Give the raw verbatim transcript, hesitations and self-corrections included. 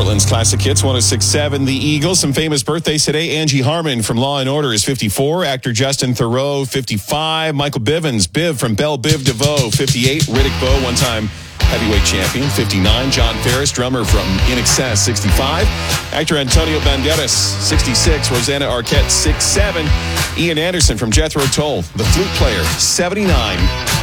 Heartland's Classic Hits, one oh six point seven. The Eagles. Some famous birthdays today. Angie Harmon from Law and Order is fifty-four. Actor Justin Theroux, fifty-five. Michael Bivens, Biv from Belle Biv DeVoe, fifty-eight. Riddick Bowe, one-time heavyweight champion, fifty-nine. John Ferris, drummer from In Excess, sixty-five. Actor Antonio Banderas, sixty-six. Rosanna Arquette, six seven. Ian Anderson from Jethro Tull, the flute player, seventy-nine.